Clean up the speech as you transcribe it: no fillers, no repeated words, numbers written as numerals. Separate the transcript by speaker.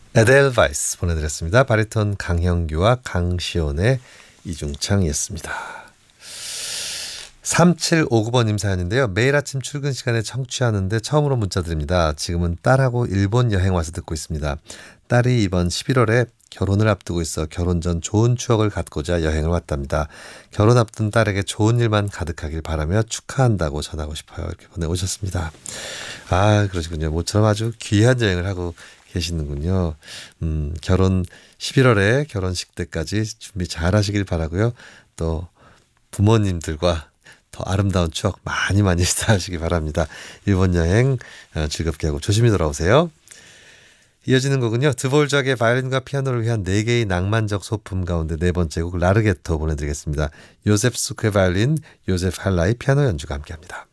Speaker 1: 에델바이스 보내드렸습니다. 바리톤 강형규와 강시온의 이중창이었습니다. 3759번님 사연인데요. 매일 아침 출근 시간에 청취하는데 처음으로 문자 드립니다. 지금은 딸하고 일본 여행 와서 듣고 있습니다. 딸이 이번 11월에 결혼을 앞두고 있어 결혼 전 좋은 추억을 갖고자 여행을 왔답니다. 결혼 앞둔 딸에게 좋은 일만 가득하길 바라며 축하한다고 전하고 싶어요. 이렇게 보내오셨습니다. 아, 그러시군요. 모처럼 아주 귀한 여행을 하고 계시는군요. 결혼 11월에 결혼식 때까지 준비 잘 하시길 바라고요. 또 부모님들과 더 아름다운 추억 많이 많이 쌓으시기 바랍니다. 일본 여행 즐겁게 하고 조심히 돌아오세요. 이어지는 곡은요. 드볼작의 바이올린과 피아노를 위한 4개의 낭만적 소품 가운데 네 번째 곡 라르게토 보내드리겠습니다. 요셉 수케 바이올린, 요셉 할라의 피아노 연주가 함께합니다.